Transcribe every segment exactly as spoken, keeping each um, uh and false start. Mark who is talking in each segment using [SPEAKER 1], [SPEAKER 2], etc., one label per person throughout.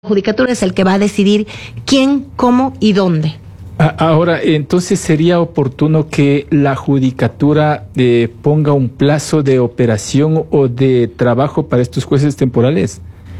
[SPEAKER 1] Judicatura es el que va a decidir quién, cómo y dónde.
[SPEAKER 2] Ahora, entonces sería oportuno que la Judicatura eh, ponga un plazo de operación o de trabajo para estos jueces temporales.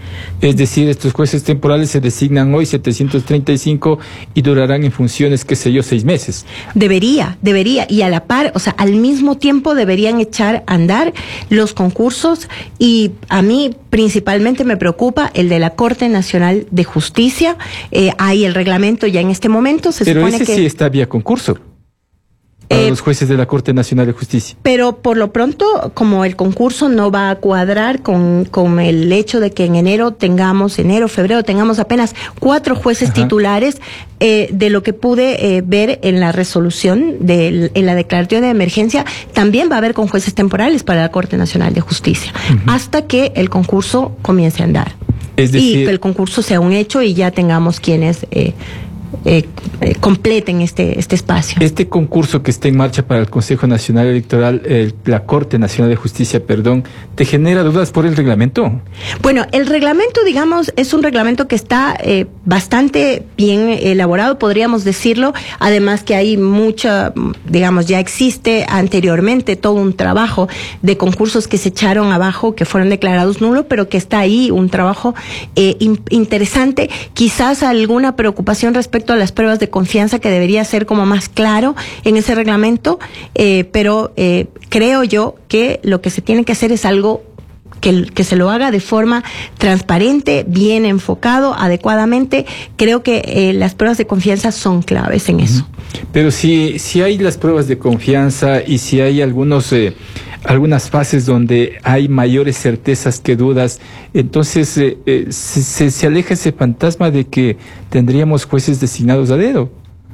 [SPEAKER 2] Es decir, estos jueces temporales se designan hoy setecientos treinta y cinco y durarán en funciones, qué sé yo, seis meses.
[SPEAKER 1] Debería, debería, y a la par, o sea, al mismo tiempo deberían echar a andar los concursos, y a mí principalmente me preocupa el de la Corte Nacional de Justicia. Eh, hay el reglamento ya en este momento, se
[SPEAKER 2] Pero
[SPEAKER 1] supone
[SPEAKER 2] ese
[SPEAKER 1] que...
[SPEAKER 2] sí está vía concurso. Para eh, los jueces de la Corte Nacional de Justicia.
[SPEAKER 1] Pero por lo pronto, como el concurso no va a cuadrar con, con el hecho de que en enero tengamos, enero, febrero, tengamos apenas cuatro jueces Ajá. titulares, eh, de lo que pude eh, ver en la resolución, de, en la declaración de emergencia, también va a haber con jueces temporales para la Corte Nacional de Justicia, uh-huh. hasta que el concurso comience a andar. Es decir, y que el concurso sea un hecho y ya tengamos quienes... Eh, Eh, eh, completen este este espacio.
[SPEAKER 2] Este concurso que está en marcha para el Consejo Nacional Electoral, eh, la Corte Nacional de Justicia, perdón, ¿te genera dudas por el reglamento?
[SPEAKER 1] Bueno, el reglamento, digamos, es un reglamento que está eh, bastante bien elaborado, podríamos decirlo, además que hay mucha, digamos, ya existe anteriormente todo un trabajo de concursos que se echaron abajo, que fueron declarados nulos, pero que está ahí un trabajo eh, in, interesante, quizás alguna preocupación respecto a las pruebas de confianza que debería ser como más claro en ese reglamento, eh, pero eh, creo yo que lo que se tiene que hacer es algo que, que se lo haga de forma transparente, bien enfocado, adecuadamente. Creo que eh, las pruebas de confianza son claves en eso.
[SPEAKER 2] Pero si, si hay las pruebas de confianza y si hay algunos... Eh, algunas fases donde hay mayores certezas que dudas, entonces eh, eh, se, se aleja ese fantasma de que tendríamos jueces designados a dedo.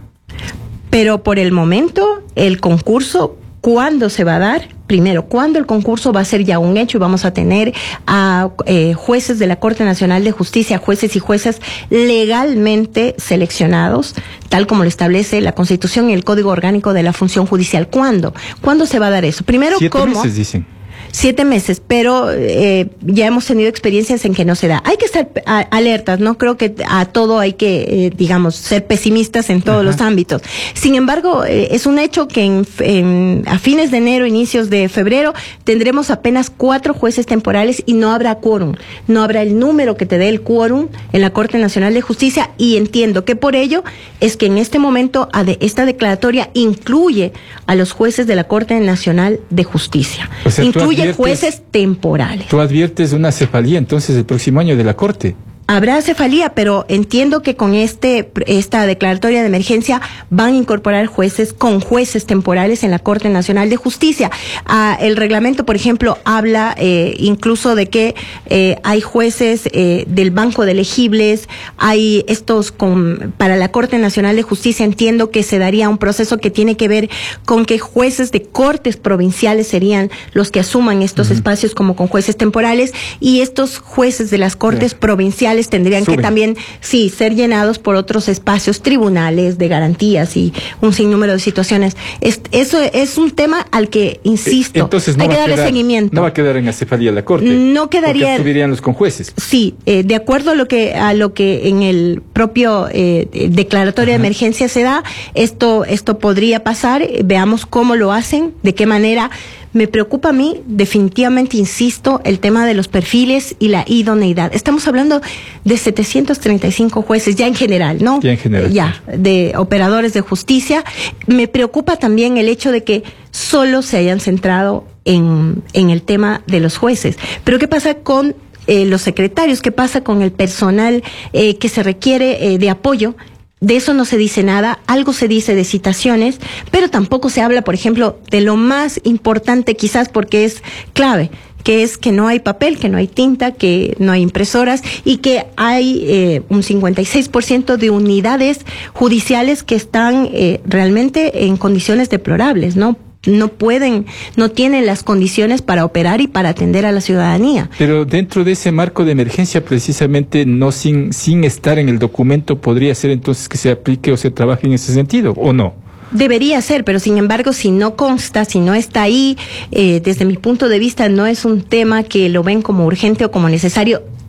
[SPEAKER 1] Pero por el momento, el concurso, ¿cuándo se va a dar? Primero, ¿cuándo el concurso va a ser ya un hecho y vamos a tener a eh, jueces de la Corte Nacional de Justicia, jueces y juezas legalmente seleccionados, tal como lo establece la Constitución y el Código Orgánico de la Función Judicial? ¿Cuándo? ¿Cuándo se va a dar eso? Primero,
[SPEAKER 2] Siete
[SPEAKER 1] ¿cómo?
[SPEAKER 2] meses, dicen.
[SPEAKER 1] Siete meses, pero eh, ya hemos tenido experiencias en que no se da. Hay que estar a, alertas, no creo que a todo hay que, eh, digamos, ser pesimistas en todos Ajá. los ámbitos. Sin embargo, eh, es un hecho que en, en, a fines de enero, inicios de febrero, tendremos apenas cuatro jueces temporales y no habrá quórum. No habrá el número que te dé el quórum en la Corte Nacional de Justicia, y entiendo que por ello es que en este momento esta declaratoria incluye a los jueces de la Corte Nacional de Justicia. O sea, incluye jueces temporales.
[SPEAKER 2] Tú adviertes una cefalía entonces el próximo año de la Corte.
[SPEAKER 1] Habrá cefalía, pero entiendo que con este esta declaratoria de emergencia van a incorporar jueces con jueces temporales en la Corte Nacional de Justicia. Ah, el reglamento, por ejemplo, habla eh, incluso de que eh, hay jueces eh, del Banco de Elegibles, hay estos con para la Corte Nacional de Justicia. Entiendo que se daría un proceso que tiene que ver con que jueces de cortes provinciales serían los que asuman estos uh-huh. espacios como con jueces temporales, y estos jueces de las cortes yeah. provinciales tendrían Suben. que también, sí, ser llenados por otros espacios, tribunales de garantías y un sinnúmero de situaciones. Es, eso es un tema al que, insisto,
[SPEAKER 2] Entonces, no
[SPEAKER 1] hay que darle
[SPEAKER 2] quedar,
[SPEAKER 1] seguimiento.
[SPEAKER 2] No va a quedar en acefalía la Corte.
[SPEAKER 1] No quedaría.
[SPEAKER 2] Porque subirían los conjueces.
[SPEAKER 1] Sí, eh, de acuerdo a lo que a lo que en el propio eh, declaratoria Ajá. de emergencia se da, esto esto podría pasar. Veamos cómo lo hacen, de qué manera. Me preocupa a mí, definitivamente, insisto, el tema de los perfiles y la idoneidad. Estamos hablando de setecientos treinta y cinco jueces, ya en general, ¿no?
[SPEAKER 2] Ya en general.
[SPEAKER 1] Ya, de operadores de justicia. Me preocupa también el hecho de que solo se hayan centrado en, en el tema de los jueces. Pero ¿qué pasa con eh, los secretarios? ¿Qué pasa con el personal eh, que se requiere eh, de apoyo? De eso no se dice nada. Algo se dice de citaciones, pero tampoco se habla, por ejemplo, de lo más importante, quizás porque es clave, que es que no hay papel, que no hay tinta, que no hay impresoras, y que hay eh, un cincuenta y seis por ciento de unidades judiciales que están eh, realmente en condiciones deplorables, ¿no? No pueden, no tienen las condiciones para operar y para atender a la ciudadanía.
[SPEAKER 2] Pero dentro de ese marco de emergencia, precisamente, no sin, sin estar en el documento, ¿podría ser entonces que se aplique o se trabaje en ese sentido, o no?
[SPEAKER 1] Debería ser, pero sin embargo, si no consta, si no está ahí, eh, desde mi punto de vista, no es un tema que lo ven como urgente o como necesario.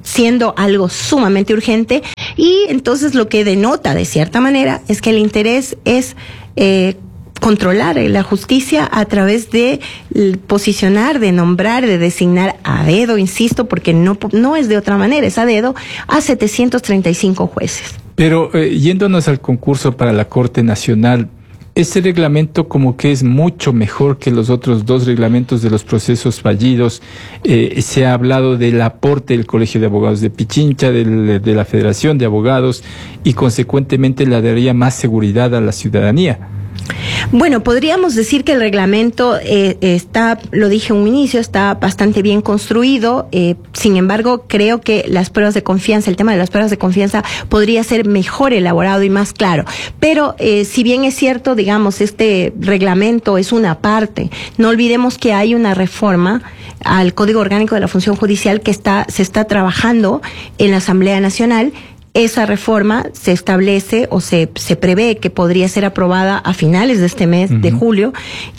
[SPEAKER 1] siendo algo sumamente urgente, y entonces lo que denota de cierta manera es que el interés es eh, controlar la justicia a través de posicionar, de nombrar, de designar a dedo, insisto, porque no, no es de otra manera, es a dedo, a setecientos treinta y cinco jueces.
[SPEAKER 2] Pero eh, yéndonos al concurso para la Corte Nacional, ese reglamento como que es mucho mejor que los otros dos reglamentos de los procesos fallidos. Eh, se ha hablado del aporte del Colegio de Abogados de Pichincha, del, de la Federación de Abogados, y consecuentemente le daría más seguridad a la ciudadanía.
[SPEAKER 1] Bueno, podríamos decir que el reglamento eh, está, lo dije en un inicio, está bastante bien construido. Eh, sin embargo, creo que las pruebas de confianza, el tema de las pruebas de confianza podría ser mejor elaborado y más claro. Pero eh, si bien es cierto, digamos, este reglamento es una parte, no olvidemos que hay una reforma al Código Orgánico de la Función Judicial que está, se está trabajando en la Asamblea Nacional. Esa reforma se establece o se, se prevé que podría ser aprobada a finales de este mes, uh-huh. de julio,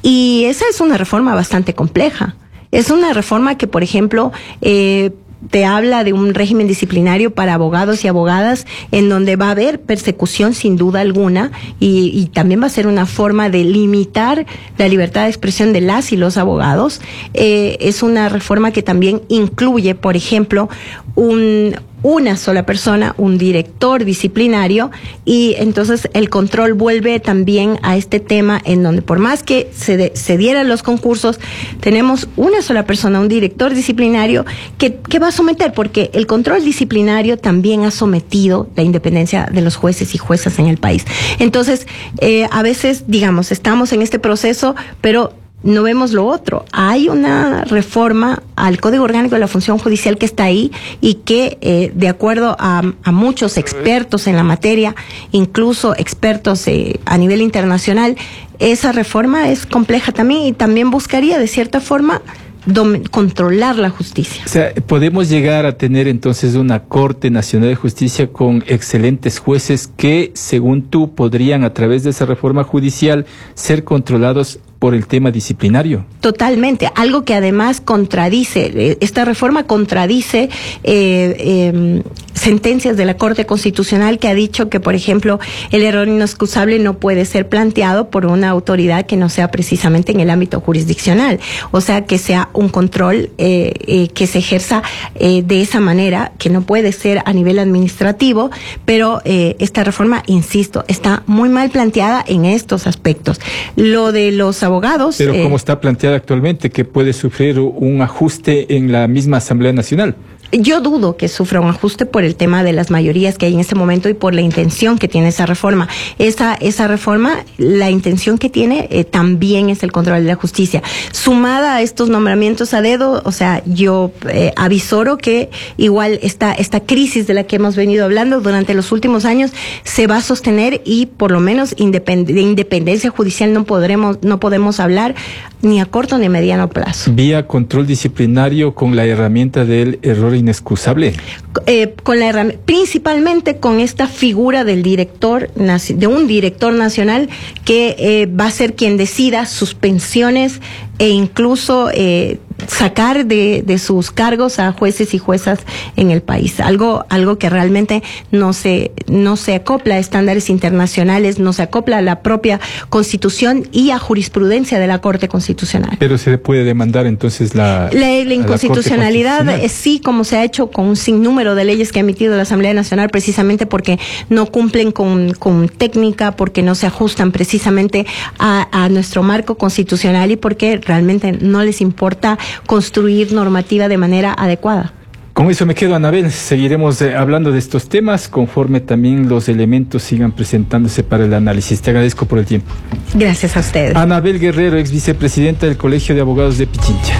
[SPEAKER 1] y esa es una reforma bastante compleja. Es una reforma que, por ejemplo, eh, te habla de un régimen disciplinario para abogados y abogadas en donde va a haber persecución sin duda alguna, y, y también va a ser una forma de limitar la libertad de expresión de las y los abogados. Eh, es una reforma que también incluye, por ejemplo, un... una sola persona, un director disciplinario, y entonces el control vuelve también a este tema en donde por más que se, de, se dieran los concursos, tenemos una sola persona, un director disciplinario que, que va a someter, porque el control disciplinario también ha sometido la independencia de los jueces y juezas en el país. Entonces, eh, a veces, digamos, estamos en este proceso, pero no vemos lo otro. Hay una reforma al Código Orgánico de la Función Judicial que está ahí y que, eh, de acuerdo a, a muchos expertos en la materia, incluso expertos eh, a nivel internacional, esa reforma es compleja también y también buscaría, de cierta forma, controlar la justicia.
[SPEAKER 2] O sea, podemos llegar a tener entonces una Corte Nacional de Justicia con excelentes jueces que, según tú, podrían a través de esa reforma judicial ser controlados por el tema disciplinario.
[SPEAKER 1] Totalmente, algo que además contradice, esta reforma contradice eh, eh, sentencias de la Corte Constitucional que ha dicho que, por ejemplo, el error inexcusable no puede ser planteado por una autoridad que no sea precisamente en el ámbito jurisdiccional, o sea, que sea un control eh, eh, que se ejerza eh, de esa manera, que no puede ser a nivel administrativo, pero eh, esta reforma, insisto, está muy mal planteada en estos aspectos. Lo de los abogados.
[SPEAKER 2] Pero
[SPEAKER 1] eh,
[SPEAKER 2] como está planteada actualmente, que puede sufrir un ajuste en la misma Asamblea Nacional.
[SPEAKER 1] Yo dudo que sufra un ajuste por el tema de las mayorías que hay en este momento y por la intención que tiene esa reforma. Esa, esa reforma, la intención que tiene eh, también es el control de la justicia. Sumada a estos nombramientos a dedo, o sea, yo eh, avisoro que igual esta, esta crisis de la que hemos venido hablando durante los últimos años se va a sostener y por lo menos independ- de independencia judicial no podremos, no podemos hablar ni a corto ni a mediano plazo.
[SPEAKER 2] Vía control disciplinario con la herramienta del error inexcusable.
[SPEAKER 1] Eh, con la herram- principalmente con esta figura del director, de un director nacional que eh, va a ser quien decida suspensiones e incluso eh, sacar de, de sus cargos a jueces y juezas en el país. Algo, algo que realmente no se, no se acopla a estándares internacionales, no se acopla a la propia Constitución y a jurisprudencia de la Corte Constitucional.
[SPEAKER 2] Pero se puede demandar entonces la...
[SPEAKER 1] La, la inconstitucionalidad, la eh, sí, como se ha hecho con un sinnúmero de leyes que ha emitido la Asamblea Nacional, precisamente porque no cumplen con, con técnica, porque no se ajustan precisamente a, a nuestro marco constitucional y porque realmente no les importa construir normativa de manera adecuada.
[SPEAKER 2] Con eso me quedo, Anabel. Seguiremos eh, hablando de estos temas conforme también los elementos sigan presentándose para el análisis. Te agradezco por el tiempo.
[SPEAKER 1] Gracias a ustedes.
[SPEAKER 2] Anabel Guerrero, ex vicepresidenta del Colegio de Abogados de Pichincha.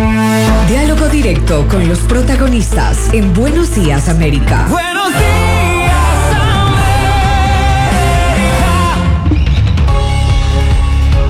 [SPEAKER 3] Diálogo directo con los protagonistas en Buenos Días, América. Buenos días,
[SPEAKER 2] América. Avanzamos.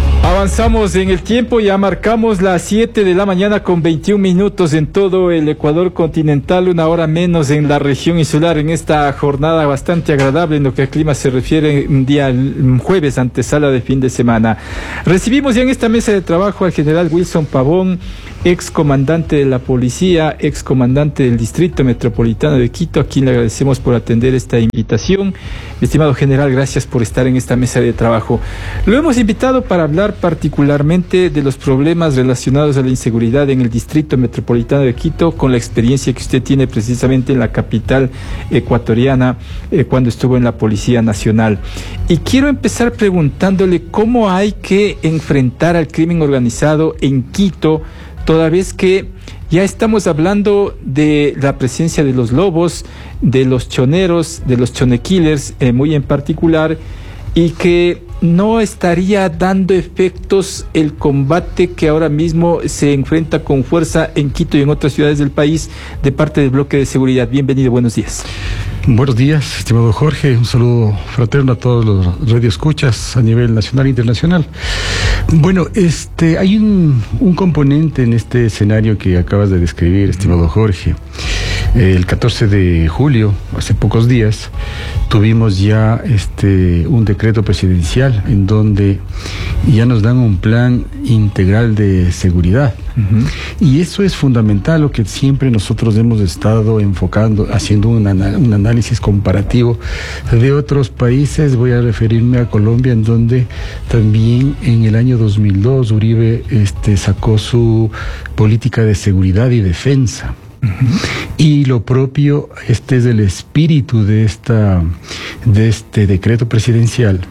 [SPEAKER 2] avanzamos en el tiempo, ya marcamos las siete de la mañana con veintiún minutos en todo el Ecuador continental, una hora menos en la región insular, en esta jornada bastante agradable en lo que al clima se refiere, un día jueves, antesala de fin de semana. Recibimos ya en esta mesa de trabajo al general Wilson Pavón, ex comandante de la policía, ex comandante del Distrito Metropolitano de Quito, a quien le agradecemos por atender esta invitación. Estimado general, gracias por estar en esta mesa de trabajo. Lo hemos invitado para hablar particularmente de los problemas relacionados a la inseguridad en el Distrito Metropolitano de Quito, con la experiencia que usted tiene precisamente en la capital ecuatoriana, eh, cuando estuvo en la Policía Nacional. Y quiero empezar preguntándole cómo hay que enfrentar al crimen organizado en Quito, toda vez que ya estamos hablando de la presencia de los lobos, de los choneros, de los chonekillers, eh, muy en particular, y que no estaría dando efectos el combate que ahora mismo se enfrenta con fuerza en Quito y en otras ciudades del país de parte del bloque de seguridad. Bienvenido, buenos días.
[SPEAKER 4] Buenos días, estimado Jorge, un saludo fraterno a todos los radioescuchas a nivel nacional e internacional. Bueno, este, hay un, un componente en este escenario que acabas de describir, estimado Jorge. El catorce de julio, hace pocos días, tuvimos ya este, un decreto presidencial en donde ya nos dan un plan integral de seguridad. Uh-huh. Y eso es fundamental, lo que siempre nosotros hemos estado enfocando, haciendo un, ana- un análisis comparativo de otros países. Voy a referirme a Colombia, en donde también en el año dos mil dos Uribe este, sacó su política de seguridad y defensa. Uh-huh. Y lo propio, este es el espíritu de esta de este decreto presidencial,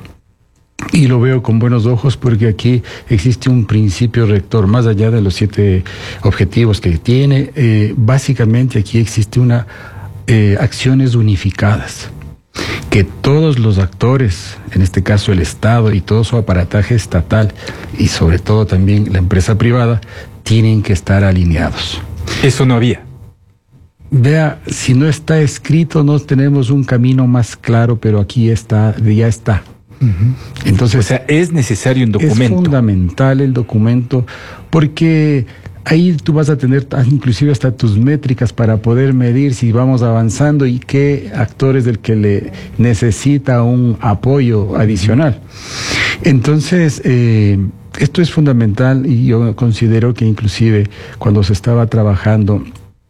[SPEAKER 4] y lo veo con buenos ojos porque aquí existe un principio rector más allá de los siete objetivos que tiene. Eh, básicamente aquí existe una eh, acciones unificadas, que todos los actores, en este caso el Estado y todo su aparataje estatal y sobre todo también la empresa privada, tienen que estar alineados.
[SPEAKER 2] Eso no había.
[SPEAKER 4] Vea, si no está escrito, no tenemos un camino más claro, pero aquí está, ya está.
[SPEAKER 2] Uh-huh.
[SPEAKER 4] Entonces,
[SPEAKER 2] o sea, es necesario un documento.
[SPEAKER 4] Es fundamental el documento, porque ahí tú vas a tener inclusive hasta tus métricas para poder medir si vamos avanzando y qué actores del que le necesita un apoyo adicional. Entonces, eh, esto es fundamental, y yo considero que inclusive cuando se estaba trabajando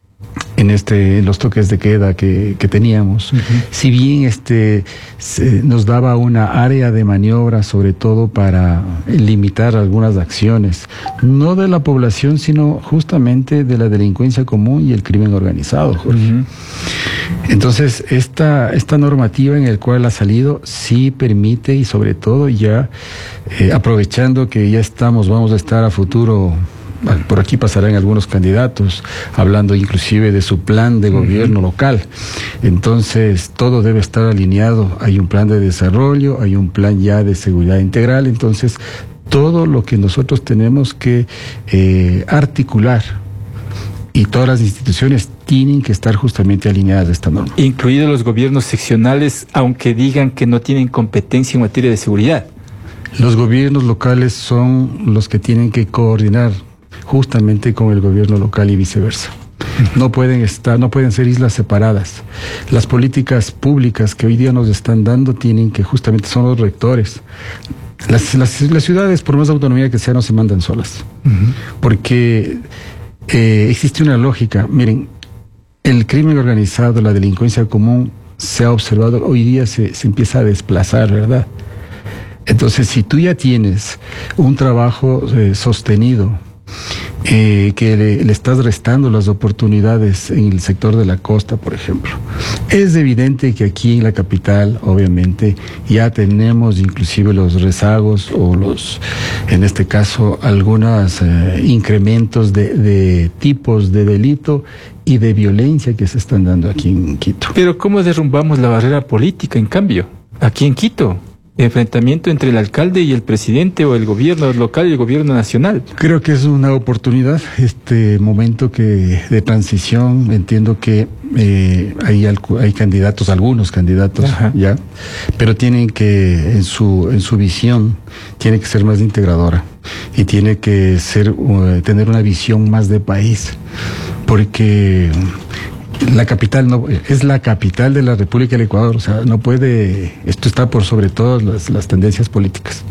[SPEAKER 4] en este en los toques de queda que, que teníamos, uh-huh. si bien este se, nos daba una área de maniobra, sobre todo para limitar algunas acciones, no de la población, sino justamente de la delincuencia común y el crimen organizado, Jorge. Uh-huh. Entonces, esta, esta normativa en la cual ha salido sí permite, y sobre todo ya eh, aprovechando que ya estamos, vamos a estar a futuro. Por aquí pasarán algunos candidatos hablando inclusive de su plan de gobierno local. Entonces, todo debe estar alineado. Hay un plan de desarrollo, hay un plan ya de seguridad integral. Entonces, todo lo que nosotros tenemos que eh, articular, y todas las instituciones tienen que estar justamente alineadas a esta norma.
[SPEAKER 2] Incluidos los gobiernos seccionales, aunque digan que no tienen competencia en materia de seguridad.
[SPEAKER 4] Los gobiernos locales son los que tienen que coordinar justamente con el gobierno local y viceversa. No pueden estar, no pueden ser islas separadas. Las políticas públicas que hoy día nos están dando tienen que, justamente son los rectores. Las, las, las ciudades, por más autonomía que sea, no se mandan solas. Uh-huh. Porque eh, existe una lógica. Miren, el crimen organizado, la delincuencia común, se ha observado, hoy día se, se empieza a desplazar, ¿verdad? Entonces, si tú ya tienes un trabajo eh, sostenido, Eh, que le, le estás restando las oportunidades en el sector de la costa, por ejemplo. Es evidente que aquí en la capital, obviamente, ya tenemos inclusive los rezagos o los, en este caso, algunos eh, incrementos de, de tipos de delito y de violencia que se están dando aquí en Quito.
[SPEAKER 2] Pero ¿cómo derrumbamos la barrera política, en cambio, aquí en Quito? enfrentamiento entre el alcalde y el presidente, o el gobierno local y el gobierno nacional.
[SPEAKER 4] Creo que es una oportunidad, este momento que de transición. Entiendo que eh, hay, hay candidatos, algunos candidatos, Ajá. ya, pero tienen que, en su, en su visión, tiene que ser más integradora y tiene que ser, uh, tener una visión más de país, porque la capital no es la capital de la República del Ecuador, o sea, no puede, esto está por sobre todas las, las tendencias políticas.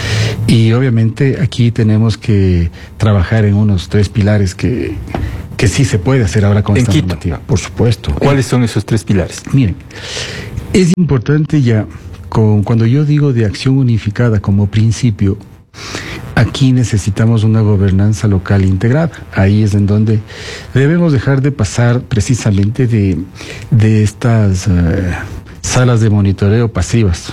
[SPEAKER 4] Y obviamente aquí tenemos que trabajar en unos tres pilares que, que sí se puede hacer ahora con esta normativa, por supuesto.
[SPEAKER 2] ¿Cuáles son esos tres pilares?
[SPEAKER 4] Miren, es importante ya, con, cuando yo digo de acción unificada como principio, aquí necesitamos una gobernanza local integrada. Ahí es en donde debemos dejar de pasar precisamente de, de estas uh, salas de monitoreo pasivas,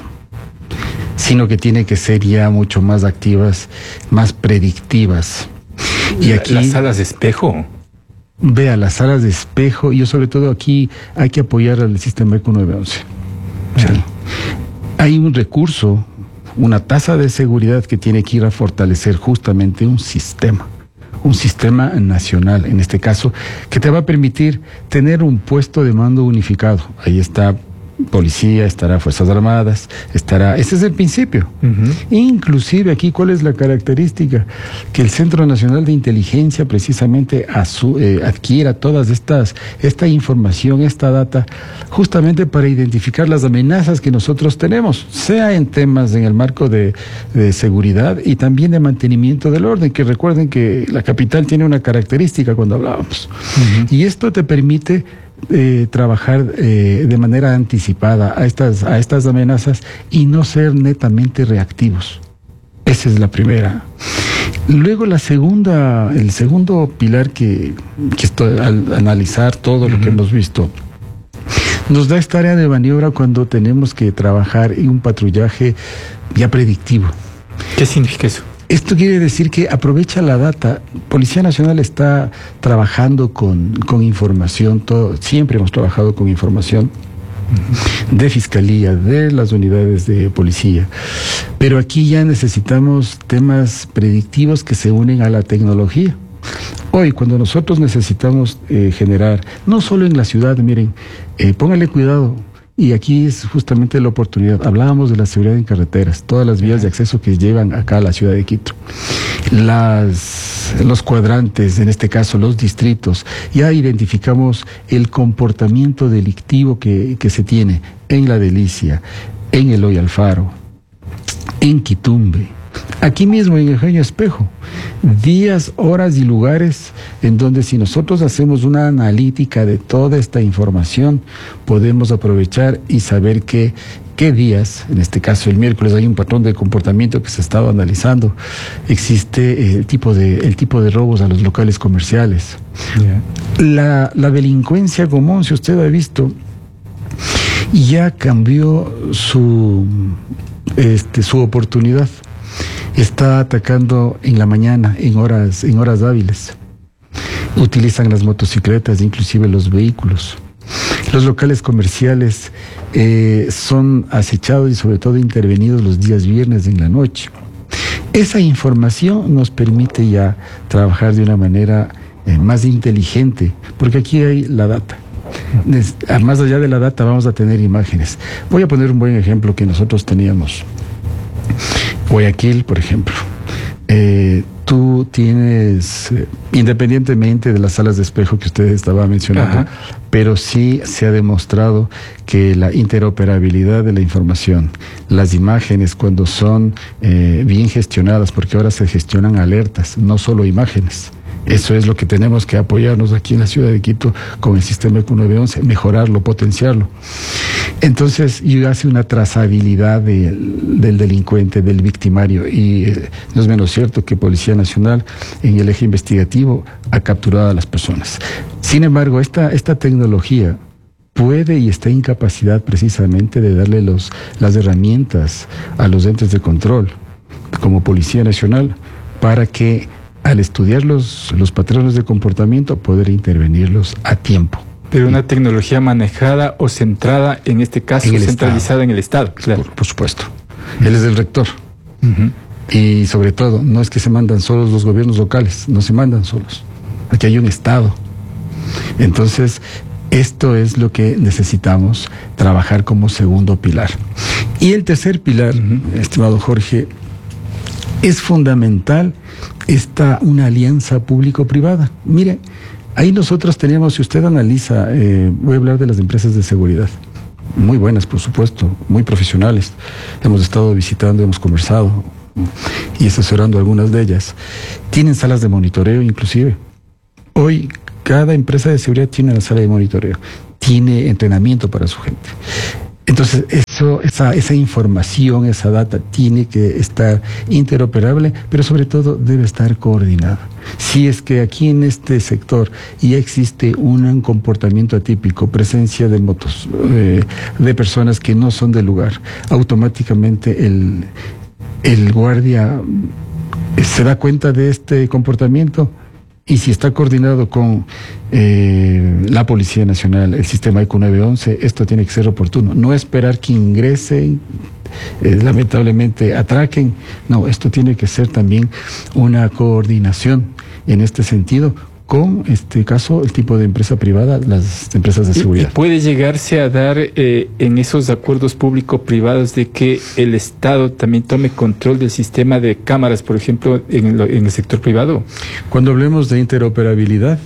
[SPEAKER 4] sino que tiene que ser ya mucho más activas, más predictivas. Y aquí,
[SPEAKER 2] las salas de espejo.
[SPEAKER 4] Vea, las salas de espejo, y yo sobre todo aquí hay que apoyar al sistema ECO nueve once. O sea, hay un recurso, una tasa de seguridad que tiene que ir a fortalecer justamente un sistema, un sistema nacional, en este caso, que te va a permitir tener un puesto de mando unificado. Ahí está policía, estará Fuerzas Armadas, estará, ese es el principio. Uh-huh. Inclusive aquí, ¿cuál es la característica? Que el Centro Nacional de Inteligencia precisamente asu, eh, adquiera todas estas, esta información, esta data, justamente para identificar las amenazas que nosotros tenemos, sea en temas en el marco de, de seguridad y también de mantenimiento del orden, que recuerden que la capital tiene una característica cuando hablábamos. Uh-huh. Y esto te permite Eh, trabajar eh, de manera anticipada a estas, a estas amenazas y no ser netamente reactivos. Esa es la primera. Luego la segunda, el segundo pilar que, que estoy, al analizar todo lo uh-huh. que hemos visto, nos da esta área de maniobra cuando tenemos que trabajar en un patrullaje ya predictivo.
[SPEAKER 2] ¿Qué significa eso?
[SPEAKER 4] Esto quiere decir que aprovecha la data. Policía Nacional está trabajando con, con información, todo, siempre hemos trabajado con información de Fiscalía, de las unidades de policía, pero aquí ya necesitamos temas predictivos que se unen a la tecnología. Hoy, cuando nosotros necesitamos eh, generar, no solo en la ciudad, miren, eh, póngale cuidado. Y aquí es justamente la oportunidad. Hablábamos de la seguridad en carreteras, todas las vías de acceso que llevan acá a la ciudad de Quito. Las, los cuadrantes, en este caso los distritos, ya identificamos el comportamiento delictivo que, que se tiene en La Delicia, en Eloy Alfaro, en Quitumbe, aquí mismo en Eugenio Espejo. Días, horas y lugares en donde si nosotros hacemos una analítica de toda esta información, podemos aprovechar y saber que qué días, en este caso el miércoles, hay un patrón de comportamiento que se ha estado analizando. Existe el tipo de, el tipo de robos a los locales comerciales. Yeah. La, la delincuencia común, si usted ha visto, ya cambió su, este, su oportunidad. Está atacando en la mañana, en horas, en horas hábiles. Utilizan las motocicletas, inclusive los vehículos. Los locales comerciales eh, son acechados y sobre todo intervenidos los días viernes en la noche. Esa información nos permite ya trabajar de una manera eh, más inteligente, porque aquí hay la data. Más allá de la data vamos a tener imágenes. Voy a poner un buen ejemplo que nosotros teníamos. Guayaquil, por ejemplo, eh, tú tienes, eh, independientemente de las salas de espejo que usted estaba mencionando, Ajá. pero sí se ha demostrado que la interoperabilidad de la información, las imágenes cuando son eh, bien gestionadas, porque ahora se gestionan alertas, no solo imágenes. Eso es lo que tenemos que apoyarnos aquí en la ciudad de Quito con el sistema ECO nueve once, mejorarlo, potenciarlo. Entonces, y hace una trazabilidad de, del delincuente, del victimario, y eh, no es menos cierto que Policía Nacional en el eje investigativo ha capturado a las personas. Sin embargo, esta, esta tecnología puede y está en capacidad precisamente de darle los, las herramientas a los entes de control, como Policía Nacional, para que al estudiar los, los patrones de comportamiento, poder intervenirlos a tiempo.
[SPEAKER 2] Pero una tecnología manejada o centrada, en este caso, en centralizada Estado. en el Estado. Claro.
[SPEAKER 4] Por, por supuesto. Él es el rector.
[SPEAKER 2] Uh-huh.
[SPEAKER 4] Y sobre todo, no es que se mandan solos los gobiernos locales, no se mandan solos. Aquí hay un Estado. Entonces, esto es lo que necesitamos trabajar como segundo pilar. Y el tercer pilar, uh-huh. estimado Jorge, es fundamental esta una alianza público-privada. Mire, ahí nosotros teníamos, si usted analiza, eh, voy a hablar de las empresas de seguridad. Muy buenas, por supuesto, muy profesionales. Hemos estado visitando, hemos conversado y asesorando algunas de ellas. Tienen salas de monitoreo inclusive. Hoy cada empresa de seguridad tiene una sala de monitoreo, tiene entrenamiento para su gente. Entonces, eso, esa, esa información, esa data tiene que estar interoperable, pero sobre todo debe estar coordinada. Si es que aquí en este sector ya existe un comportamiento atípico, presencia de motos, eh, de personas que no son del lugar, automáticamente el, el guardia se da cuenta de este comportamiento. Y si está coordinado con eh, la Policía Nacional, el sistema E Q nueve once, esto tiene que ser oportuno. No esperar que ingresen, eh, lamentablemente atraquen. No, esto tiene que ser también una coordinación en este sentido con, este caso, el tipo de empresa privada, las empresas de seguridad.
[SPEAKER 2] ¿Y, y puede llegarse a dar eh, en esos acuerdos público-privados de que el Estado también tome control del sistema de cámaras, por ejemplo, en, lo, en el sector privado?
[SPEAKER 4] Cuando hablemos de interoperabilidad,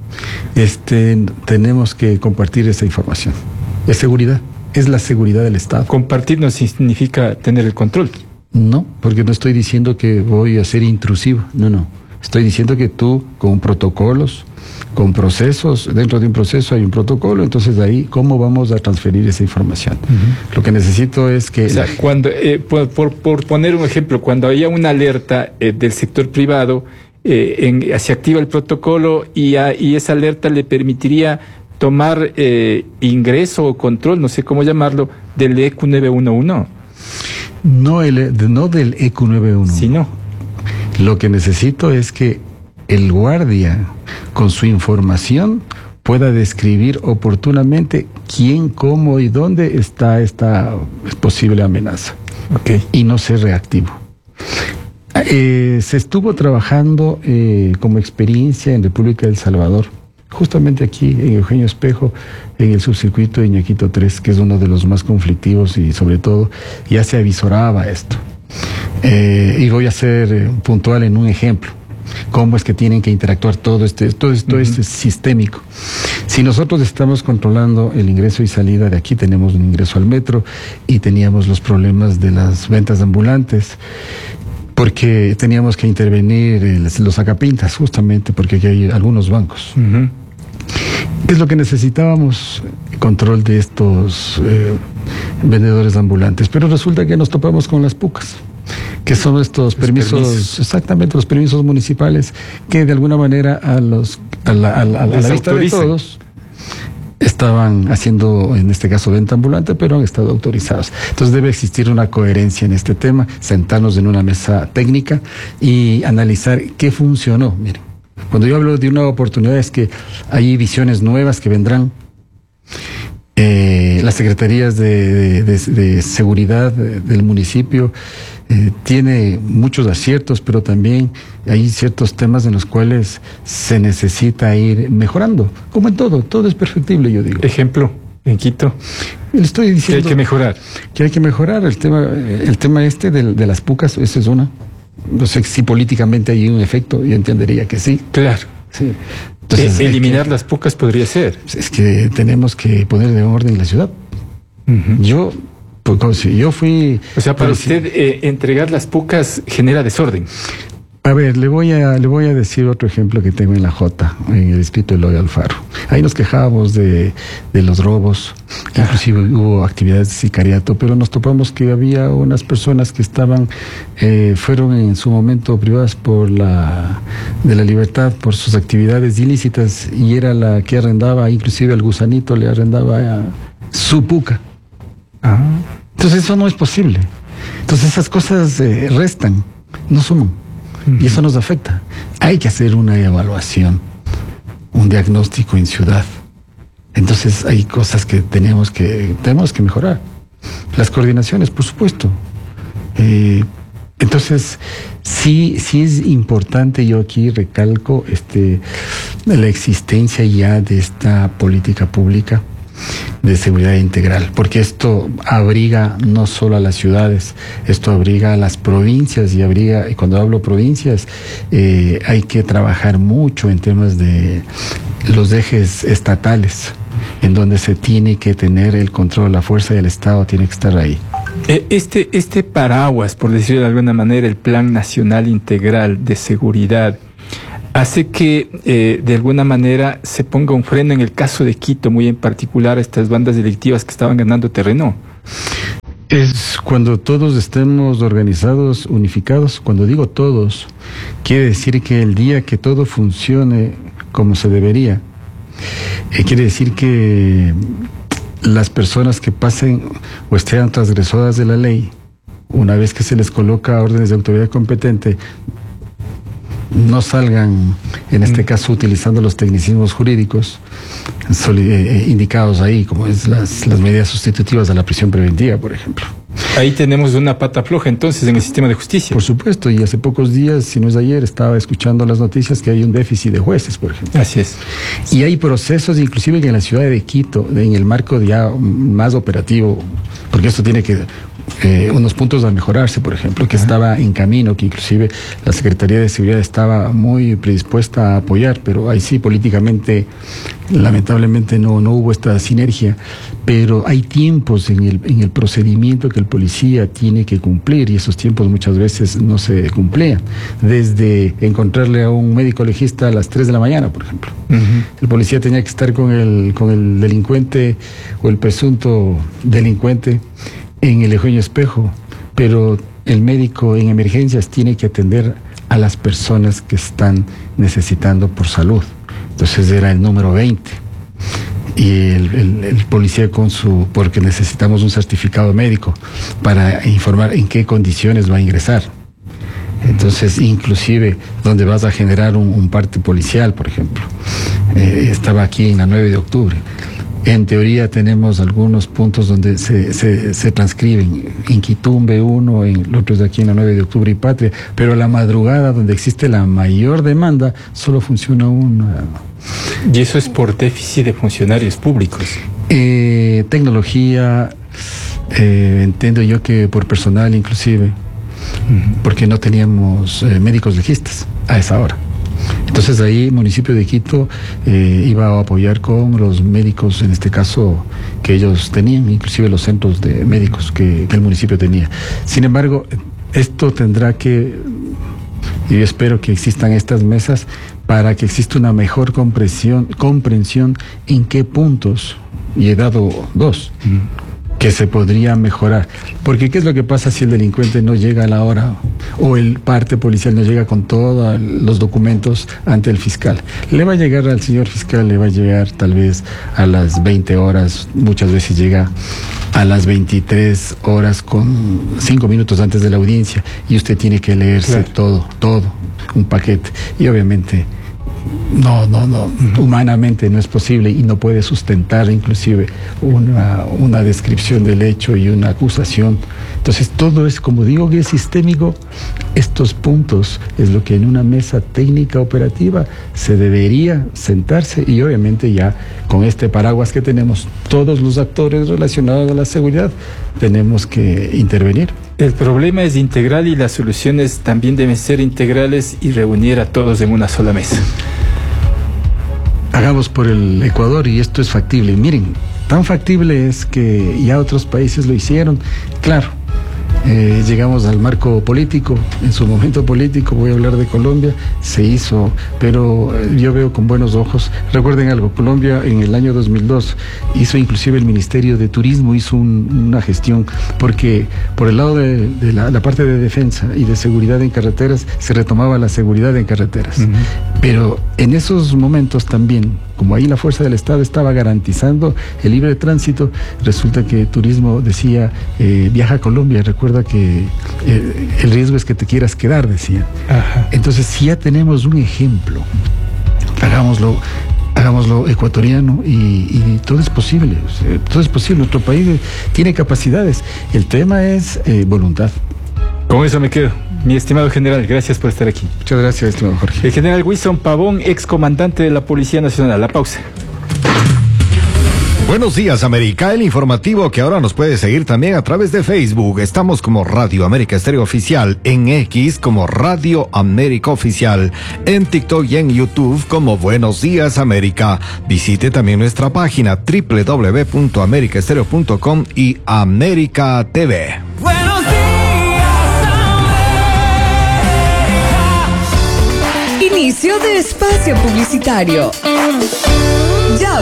[SPEAKER 4] este, tenemos que compartir esa información. Es seguridad, es la seguridad del Estado.
[SPEAKER 2] Compartir no significa tener el control.
[SPEAKER 4] No, porque no estoy diciendo que voy a ser intrusivo, no, no. Estoy diciendo que tú, con protocolos, con procesos, dentro de un proceso hay un protocolo, entonces de ahí, ¿cómo vamos a transferir esa información? Uh-huh. Lo que necesito es que...
[SPEAKER 2] O sea, cuando, eh, por, por, por poner un ejemplo, cuando haya una alerta eh, del sector privado, eh, en, se activa el protocolo y, a, y esa alerta le permitiría tomar eh, ingreso o control, no sé cómo llamarlo, del E Q nueve once.
[SPEAKER 4] No, el, no del E Q nueve once.
[SPEAKER 2] Sí, no.
[SPEAKER 4] Lo que necesito es que el guardia, con su información, pueda describir oportunamente quién, cómo y dónde está esta posible amenaza.
[SPEAKER 2] Okay.
[SPEAKER 4] Y no ser reactivo. Eh, se estuvo trabajando eh, como experiencia en República del Salvador, justamente aquí en Eugenio Espejo, en el subcircuito de Iñaquito tres, que es uno de los más conflictivos y sobre todo ya se avisoraba esto. Eh, y voy a ser eh, puntual en un ejemplo. ¿Cómo es que tienen que interactuar todo este, todo esto, uh-huh. este sistémico? Si nosotros estamos controlando el ingreso y salida de aquí, tenemos un ingreso al metro y teníamos los problemas de las ventas ambulantes, porque teníamos que intervenir eh, los sacapintas, justamente porque aquí hay algunos bancos.
[SPEAKER 2] Uh-huh.
[SPEAKER 4] ¿Qué es lo que necesitábamos? Control de estos eh, vendedores ambulantes. Pero resulta que nos topamos con las pucas, que son estos permisos, permisos, exactamente, los permisos municipales, que de alguna manera a los a la, a la, a la vista de todos estaban haciendo, en este caso, venta ambulante, pero han estado autorizados. Entonces debe existir una coherencia en este tema, sentarnos en una mesa técnica y analizar qué funcionó. Miren, cuando yo hablo de una oportunidad es que hay visiones nuevas que vendrán. Eh, las secretarías de, de, de, de seguridad de, del municipio eh, tiene muchos aciertos, pero también hay ciertos temas en los cuales se necesita ir mejorando, como en todo, todo es perfectible, yo digo.
[SPEAKER 2] Ejemplo, en Quito.
[SPEAKER 4] Le estoy diciendo
[SPEAKER 2] que hay que mejorar.
[SPEAKER 4] Que hay que mejorar el tema, el tema este de, de las pucas, esa es una. No sé si políticamente hay un efecto, yo entendería que sí.
[SPEAKER 2] Claro.
[SPEAKER 4] Sí.
[SPEAKER 2] Entonces, eh, eliminar que, las pucas podría ser.
[SPEAKER 4] Es que tenemos que poner de orden en la ciudad. Uh-huh. Yo, pues, yo fui...
[SPEAKER 2] O sea, para usted eh, entregar las pucas genera desorden.
[SPEAKER 4] A ver, le voy a le voy a decir otro ejemplo que tengo en la Jota, en el distrito de Eloy Alfaro. Ahí nos quejábamos de, de los robos, que inclusive hubo actividades de sicariato, pero nos topamos que había unas personas que estaban, eh, fueron en su momento privadas por la de la libertad por sus actividades ilícitas y era la que arrendaba, inclusive al gusanito le arrendaba a su puca.
[SPEAKER 2] Ah.
[SPEAKER 4] Entonces eso no es posible. Entonces esas cosas eh, restan, no suman. Y eso nos afecta. Hay que hacer una evaluación, un diagnóstico en ciudad. Entonces hay cosas que tenemos que tenemos que mejorar. Las coordinaciones, por supuesto. Eh, entonces, sí, sí es importante, yo aquí recalco este, la existencia ya de esta política pública de seguridad integral, porque esto abriga no solo a las ciudades, esto abriga a las provincias y abriga, y cuando hablo provincias, eh, hay que trabajar mucho en temas de los ejes estatales, en donde se tiene que tener el control, la fuerza del Estado tiene que estar ahí.
[SPEAKER 2] Este, este paraguas, por decirlo de alguna manera, el Plan Nacional Integral de Seguridad, hace que eh, de alguna manera se ponga un freno en el caso de Quito, muy en particular a estas bandas delictivas que estaban ganando terreno.
[SPEAKER 4] Es cuando todos estemos organizados, unificados. Cuando digo todos, quiere decir que el día que todo funcione como se debería, eh, quiere decir que las personas que pasen o estén transgresoras de la ley, una vez que se les coloca órdenes de autoridad competente, no salgan, en este mm. caso, utilizando los tecnicismos jurídicos eh, indicados ahí, como es las, las medidas sustitutivas a la prisión preventiva, por ejemplo.
[SPEAKER 2] Ahí tenemos una pata floja entonces en el sistema de justicia.
[SPEAKER 4] Por supuesto, y hace pocos días, si no es ayer, estaba escuchando las noticias que hay un déficit de jueces, por ejemplo.
[SPEAKER 2] Así es.
[SPEAKER 4] Y hay procesos, inclusive en la ciudad de Quito, en el marco ya más operativo, porque esto tiene que... Eh, unos puntos a mejorarse, por ejemplo, que estaba en camino, que inclusive la Secretaría de Seguridad estaba muy predispuesta a apoyar, pero ahí sí, políticamente, lamentablemente no, no hubo esta sinergia, pero hay tiempos en el, en el procedimiento que el policía tiene que cumplir, y esos tiempos muchas veces no se cumplían, desde encontrarle a un médico legista a las tres de la mañana, por ejemplo. Uh-huh. El policía tenía que estar con el, con el delincuente o el presunto delincuente en el Eugenio Espejo, pero el médico en emergencias tiene que atender a las personas que están necesitando por salud. Entonces era el número veinte. Y el, el, el policía con su, porque necesitamos un certificado médico para informar en qué condiciones va a ingresar. Entonces, inclusive, donde vas a generar un, un parte policial, por ejemplo. Eh, estaba aquí en la nueve de octubre. En teoría tenemos algunos puntos donde se, se, se transcriben, en Quitumbe uno, en los otros de aquí en la nueve de octubre y Patria, pero a la madrugada, donde existe la mayor demanda, solo funciona una.
[SPEAKER 2] ¿Y eso es por déficit de funcionarios públicos?
[SPEAKER 4] Eh, tecnología, eh, entiendo yo que por personal inclusive, uh-huh. porque no teníamos eh, médicos legistas a esa hora. Entonces ahí el municipio de Quito eh, iba a apoyar con los médicos, en este caso, que ellos tenían, inclusive los centros de médicos que, que el municipio tenía. Sin embargo, esto tendrá que, y yo espero que existan estas mesas para que exista una mejor comprensión, comprensión en qué puntos, y he dado dos, mm. que se podría mejorar. Porque ¿qué es lo que pasa si el delincuente no llega a la hora o el parte policial no llega con todos los documentos ante el fiscal? Le va a llegar al señor fiscal, le va a llegar tal vez a las veinte horas, muchas veces llega a las veintitrés horas con cinco minutos antes de la audiencia, y usted tiene que leerse claro. todo, todo, un paquete. Y obviamente No, no, no, uh-huh. humanamente no es posible y no puede sustentar inclusive una, una descripción del hecho y una acusación. Entonces todo es, como digo, que es sistémico. Estos puntos es lo que en una mesa técnica operativa se debería sentarse, y obviamente ya con este paraguas que tenemos, todos los actores relacionados a la seguridad tenemos que intervenir.
[SPEAKER 2] El problema es integral y las soluciones también deben ser integrales y reunir a todos en una sola mesa.
[SPEAKER 4] Hagamos por el Ecuador, y esto es factible. Miren, tan factible es que ya otros países lo hicieron. Claro, eh, llegamos al marco político, en su momento político, voy a hablar de Colombia, se hizo, pero eh, yo veo con buenos ojos. Recuerden algo, Colombia en el año dos mil dos hizo, inclusive el Ministerio de Turismo hizo un, una gestión, porque por el lado de, de la, la parte de defensa y de seguridad en carreteras se retomaba la seguridad en carreteras. Uh-huh. Pero en esos momentos también, como ahí la fuerza del Estado estaba garantizando el libre tránsito, resulta que Turismo decía, eh, viaja a Colombia, recuerda que eh, el riesgo es que te quieras quedar, decían. Ajá. Entonces, si ya tenemos un ejemplo, hagámoslo, hagámoslo ecuatoriano, y, y todo es posible, o sea, todo es posible. Nuestro país tiene capacidades. El tema es eh, voluntad.
[SPEAKER 2] Con eso me quedo. Mi estimado general, gracias por estar aquí.
[SPEAKER 4] Muchas gracias, estimado Jorge.
[SPEAKER 2] El general Wilson Pavón, excomandante de la Policía Nacional. La pausa.
[SPEAKER 5] Buenos días, América, el informativo que ahora nos puede seguir también a través de Facebook. Estamos como Radio América Estéreo Oficial, en X como Radio América Oficial, en TikTok y en YouTube como Buenos Días América. Visite también nuestra página doble u doble u doble u punto america estéreo punto com y América T V.
[SPEAKER 3] Buenos días, América. Inicio de espacio publicitario. Ya